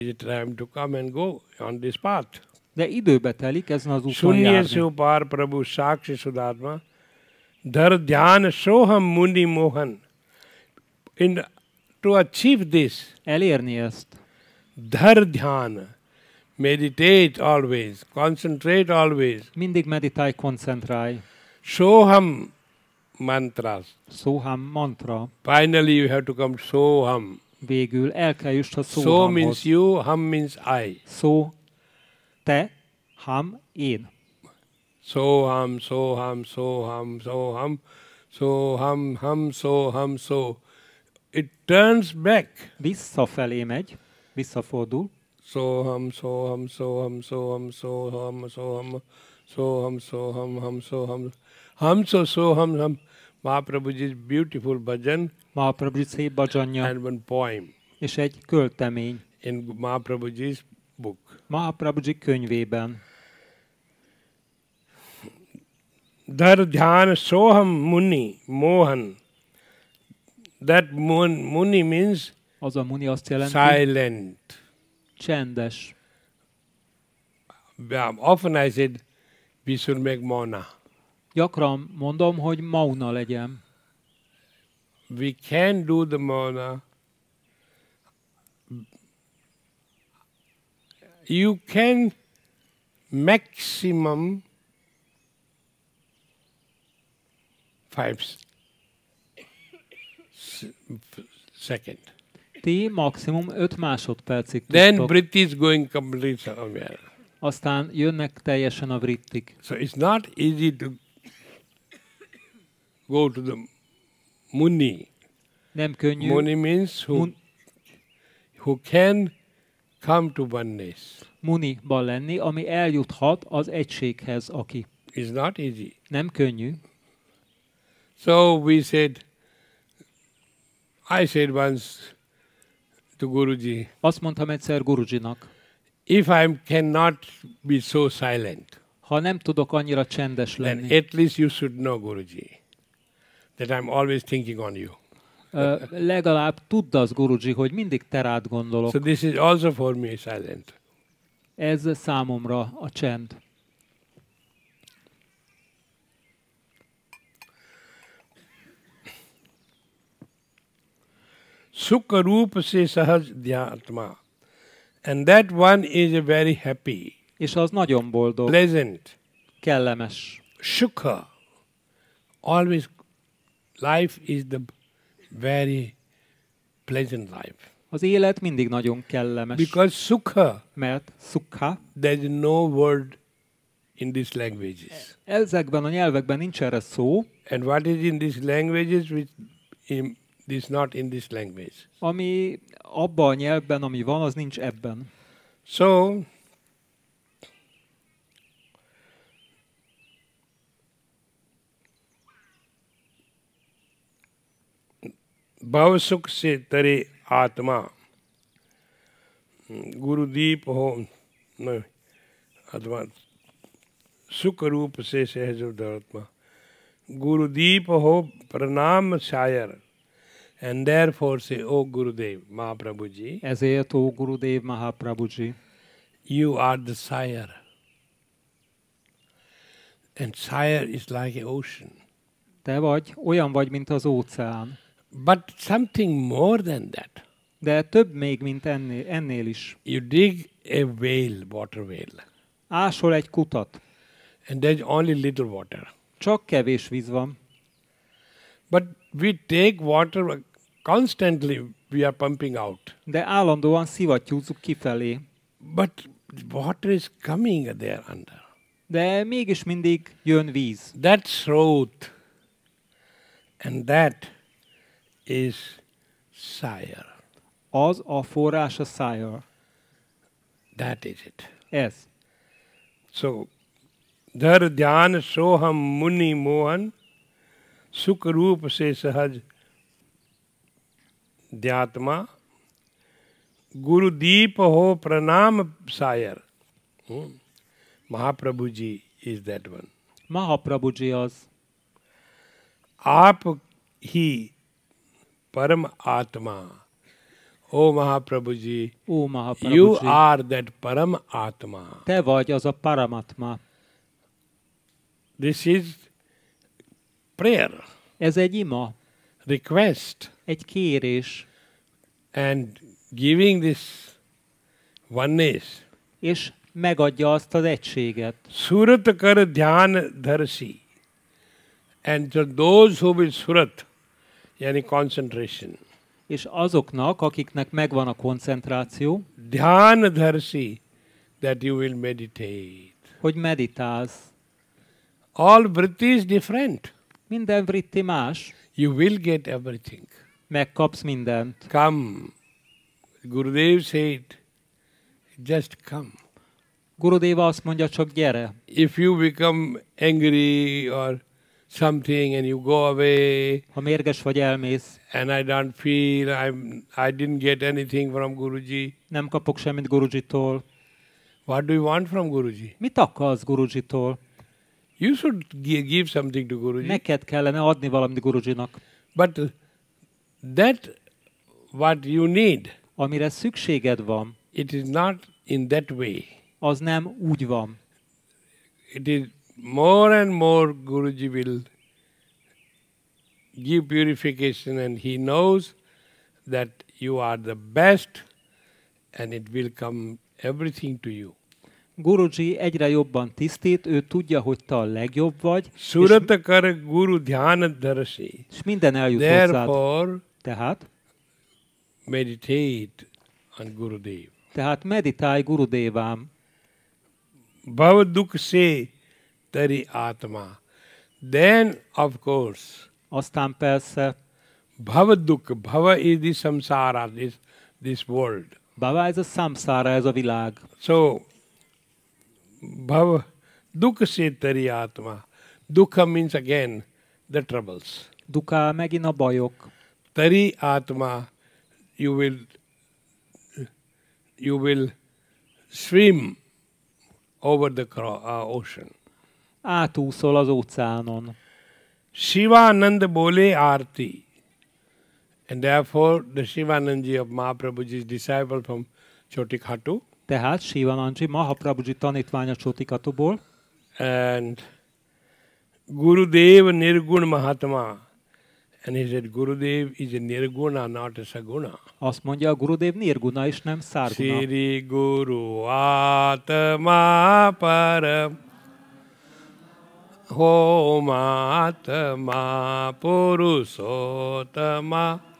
time to come and go on this path. De időbe telik ezen az úton Shunye járni. Supar Prabhu Sakshi Sudhatma Dhar Dhyan Soham Muni Mohan. To achieve this, Elérni ezt, Dhar Dhyan, meditate always, concentrate always. mindig meditálj, koncentrálj. Soham mantras. Szóham mantra. Finally you have to come Soham. Végül el kell juss a So szóhamhoz. means you, Ham means I. Szó, te, ham, én. Soham, Soham, Soham, Soham, Soham, Ham, Soham, so. It turns back. Visszafelé megy, visszafordul. Soham, Soham, Soham, Soham, Soham, Soham, Soham, Soham, Ham, Soham. Ham, Soham, Ham. Mahaprabhuji's beautiful bhajan Mahaprabhu szép bhajanja and one poem és egy költemény. in Mahaprabhuji's book. Mahaprabhuji könyvében. Dhar Dhyan Soham Muni Mohan. That Muni means Az a muni azt jelenti, silent. csendes. Often I said we should make mauna. Gyakran mondom, hogy mauna legyen. We can do the mauna. You can maximum 5 second. Ti maximum 5 másodpercig Then tudtok. breath is going completely somewhere. Aztán jönnek teljesen a vrittik. So it's not easy to go to the muni. Nem könnyű. Muni means who can come to oneness. Muniban lenni, ami eljuthat az egységhez, aki. It's not easy. Nem könnyű. So we said, I said once to Guruji, Azt mondtam egyszer Gurujinak, if I cannot be so silent, ha nem tudok annyira csendes then lenni, at least you should know, Guruji, that I'm always thinking on you. legalább tudd az, Guruji, hogy mindig te rád gondolok. So this is also for me silent. Ez számomra a csend. Sukha Rupa se sahaj dhyatma. And that one is a very happy, És az nagyon boldog, pleasant. kellemes. Sukha. Always life is the very pleasant life. Az élet mindig nagyon kellemes. Because sukha, Mert sukha, there is no word in these languages. ezekben a nyelvekben nincs erre szó, And what is in these languages which is not in this language. ami abban a nyelvben, ami van, az nincs ebben. So, Bhav Sukh se tare Atma. Gurudeep ho, no, Atma. Sukh Roop se Sahaj Dharma. Gurudeep ho pranam shayar. And therefore say, O Gurudev, Mahaprabhuji, Ezért, ó Gurudev Mahaprabhuji, you are the sire. And sire is like an ocean. te vagy, olyan vagy, mint az óceán. But something more than that. De több még, mint ennél is. You dig a whale, water whale, Ásol egy kutat. and there's only little water. Csak kevés víz van. But we take water constantly, we are pumping out. De állandóan szivattyúzzuk kifelé. But water is coming there under. De mégis mindig jön víz. That throat, and that is sire. Az a forrás a szája. That is it. Ez. So, Dhar Dhyan Soham Muni Mohan Sukh Roop Se Sahaj Dhyatma Gurudeep Ho Pranam Sire. Mahaprabhuji is that one. Mahaprabhuji az. आप ही परम आत्मा Oh Mahaprabhuji, Ó you Mahaprabhuji, are that Param Atma. te vagy az a Paramatma. This is prayer, Ez egy ima, request, egy kérés, and giving this oneness. és megadja azt az egységet. Surat kar dhyan dharsi. And so those who will surat, yani concentration, És azoknak, akiknek megvan a koncentráció, dhyan dharsi, that you will meditate. hogy meditálsz. All vritti is different. Minden vritti más, You will get everything. megkapsz mindent. Come. Gurudev said, just come. Gurudeva azt mondja, csak gyere. If you become angry or something and you go away Ha mérges vagy, elmész, and I don't feel I didn't get anything from Guruji, nem kapok semmit Gurujitól. what do you want from Guruji? Mit akarsz Gurujitól? You should give something to Guruji. Neked kellene adni valamit Gurujinak. But that what you need, Amire szükséged van, it is not in that way. az nem úgy van. It is more and more Guruji will give purification, and he knows that you are the best and it will come everything to you. Guruji egyre jobban tisztít, ő tudja, hogy te a legjobb vagy, Surata kar Guru dhyana dharasi. és minden eljut hozzád. Therefore, Tehát meditate on Gurudev. meditálj Gurudevám. Bhava dukh se tari atma. Then, of course, Aztán persze, bhava dukh, bhava is the samsara, this world. bhava, ez a samsára, ez a világ. So, bhava dukha se tari atma. Dukha means again the troubles. Dukkha megint a bajok. Tari atma, you will swim over the ocean. Átúszol az óceánon. Shivanand bole arti. And therefore the Shivanandji of Mahaprabhuji's disciple from Chotikhatu. Tehát Shivanandji, Mahaprabhuji tanítványa Csotikatuból, And Gurudev Nirgun Mahatma. And he said Gurudev is a Nirguna, not a Saguna. azt mondja, a Gurudev Nirguna és nem Szárguna. Sri Guru Atma Param Hom Atma Purusottama